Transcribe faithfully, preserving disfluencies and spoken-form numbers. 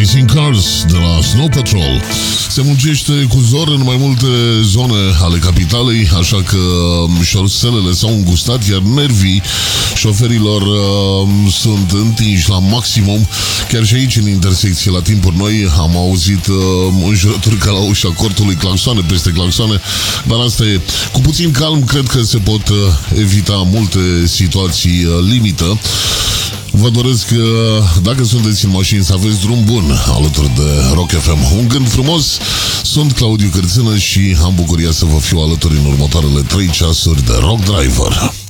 Racing Cars de la Snow Patrol. Se muncește cu zor în mai multe zone ale capitalei, așa că șoselele s-au îngustat, iar nervii șoferilor uh, sunt întinși la maximum. Chiar și aici, în intersecție, la timpuri noi, am auzit uh, înjurături ca la ușa cortului, claxoane peste claxoane, dar asta e. Cu puțin calm, cred că se pot uh, evita multe situații uh, limită. Vă doresc, dacă sunteți în mașini, să aveți drum bun alături de Rock F M. Un gând frumos, sunt Claudiu Cârțână și am bucuria să vă fiu alături în următoarele trei ceasuri de Rock Driver.